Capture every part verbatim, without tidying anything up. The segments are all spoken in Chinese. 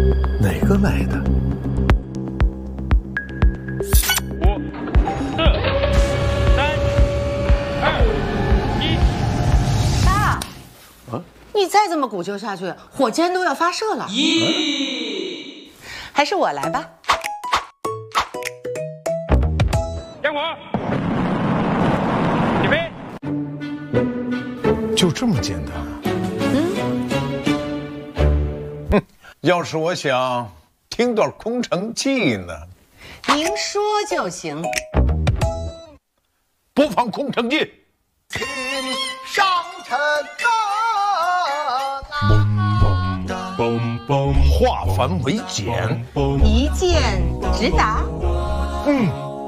哪个买的？ 五、四、三、二、一。 爸，啊，你再这么鼓秋下去，火箭都要发射了。咦，还是我来吧。 点火，起飞。 就这么简单啊？哼，要是我想听段空城计呢？ 您说就行。 播放空城计。 上城啊！ 嘣嘣，化繁为简， 一箭直达。 嗯。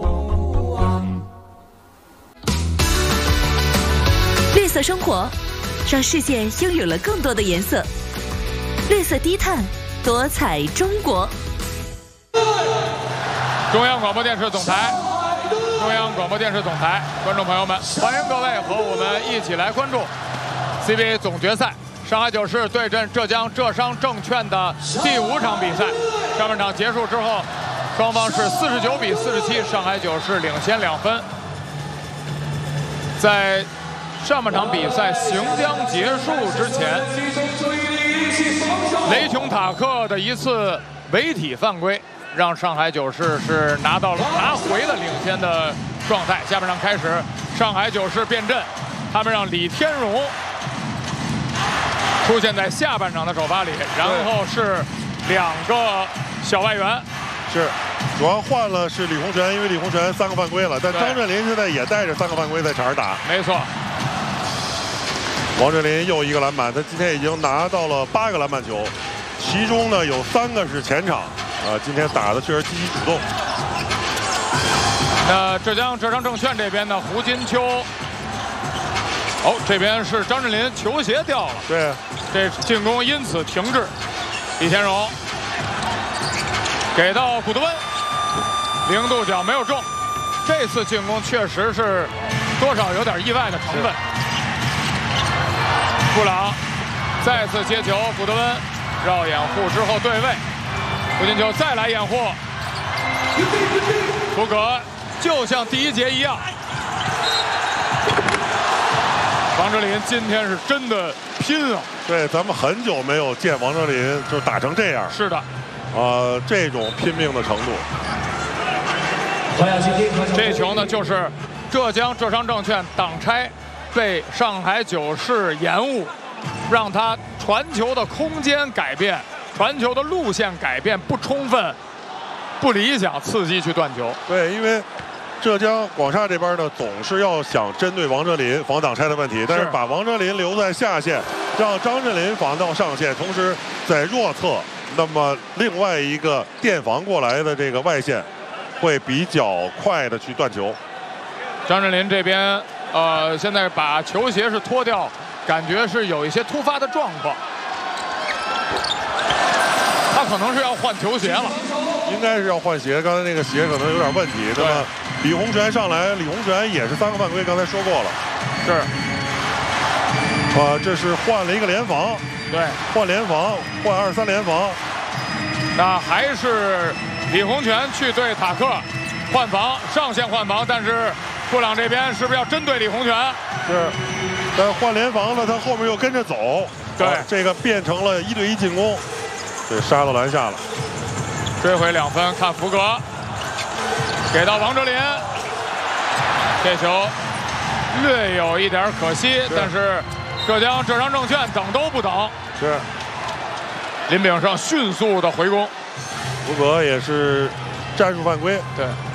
绿色生活，让世界拥有了更多的颜色。绿色低碳，多彩中国。 中央广播电视总台，中央广播电视总台，观众朋友们，欢迎各位和我们一起来关注 C B A 总决赛，上海九市对阵浙江浙商证券的第五场比赛。上半场结束之后，双方是四十九比四十七，上海九市领先两分。在上半场比赛行将结束之前，雷琼塔克的一次违体犯规，让上海九市是拿到了拿回了领先的状态。下半场开始，上海九市变阵，他们让李天荣出现在下半场的首发里，然后是两个小外援。 是，主要换了是李洪权，因为李洪权三个犯规了，但张镇麟现在也带着三个犯规在场上打。 没错。 王镇麟又一个篮板，他今天已经拿到了八个篮板球，其中呢有三个是前场，啊，今天打的确实积极主动。 那浙江浙商证券这边呢，胡金秋，哦，这边是张镇麟球鞋掉了， 对， 这进攻因此停滞。李天荣给到古德温，零度角没有中，这次进攻确实是多少有点意外的成分。布朗再次接球，古德温绕掩护之后对位，胡金秋再来掩护，福格就像第一节一样。王哲林今天是真的拼啊！ 对，咱们很久没有见王哲林就打成这样。 是的， 呃，这种拼命的程度。 这球呢，就是浙江浙商证券挡拆。被上海九市延误，让他传球的空间改变，传球的路线改变不充分，不理想，刺激去断球。 对，因为浙江广厦这边呢，总是要想针对王哲林防挡拆的问题，但是把王哲林留在下线，让张镇麟防到上线，同时在弱侧，那么另外一个垫防过来的这个外线，会比较快的去断球。 张镇麟这边。呃，现在把球鞋是脱掉，感觉是有一些突发的状况，他可能是要换球鞋了， 应该是要换鞋。刚才那个鞋可能有点问题。那么李洪权上来，李洪权也是三个犯规，刚才说过了。 是。 啊，这是换了一个联防。 对， 换联防，换二三联防。 那还是李洪权去对塔克换防，上线换防，但是。布朗这边是不是要针对李洪权？ 是，但换联防了，他后面又跟着走， 对， 啊、这个变成了一对一进攻，对，杀到篮下了， 追回两分。看福格给到王哲林，这球略有一点可惜，是但是浙江浙商证券等都不等， 是林炳胜迅速的回攻， 福格也是战术犯规， 对。